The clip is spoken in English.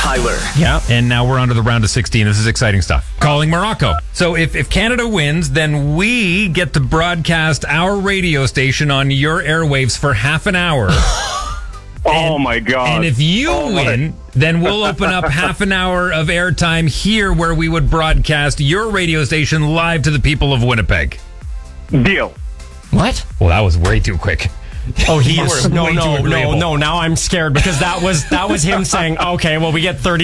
Tyler. Yeah, and now we're on to the round of 16. This is exciting stuff. Calling Morocco. So if Canada wins, then we get to broadcast our radio station on your airwaves for half an hour. Oh, my God. And if you win, then we'll open up half an hour of airtime here where we would broadcast your radio station live to the people of Winnipeg. Deal. What? Well, that was way too quick. Oh, he is. Way too agreeable. No. Now I'm scared because that was him saying, okay, well, we get 30